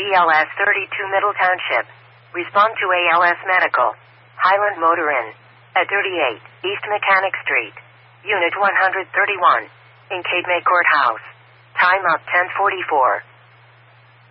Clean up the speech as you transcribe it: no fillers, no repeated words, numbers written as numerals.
BLS 32 Middle Township. Respond to ALS Medical. Highland Motor Inn. At 38 East Mechanic Street. Unit 131. In Cape May Courthouse. Time up 10:44.